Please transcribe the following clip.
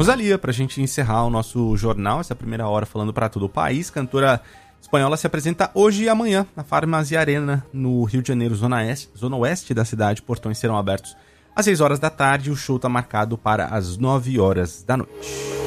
Rosalía, pra gente encerrar o nosso jornal, essa primeira hora falando para todo o país. Cantora espanhola se apresenta hoje e amanhã na Farmácia Arena, no Rio de Janeiro, zona oeste da cidade. Portões serão abertos às 6 horas da tarde. O show está marcado para as 9 horas da noite.